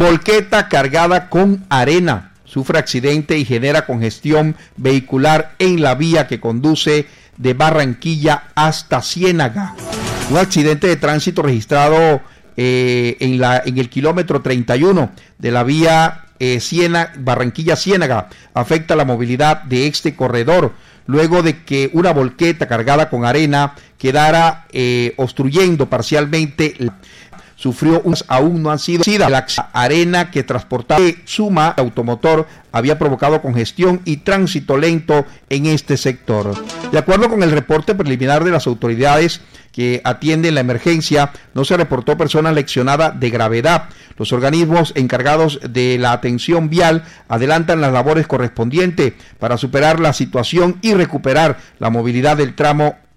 Volqueta cargada con arena sufre accidente y genera congestión vehicular en la vía que conduce de Barranquilla hasta Ciénaga. Un accidente de tránsito registrado en el kilómetro 31 de la vía Barranquilla-Ciénaga afecta la movilidad de este corredor, luego de que una volqueta cargada con arena quedara obstruyendo parcialmente. Sufrió aún no han sido la arena que transportaba suma automotor había provocado congestión y tránsito lento en este sector. De acuerdo con el reporte preliminar de las autoridades que atienden la emergencia, no se reportó persona lesionada de gravedad. Los organismos encargados de la atención vial adelantan las labores correspondientes para superar la situación y recuperar la movilidad del tramo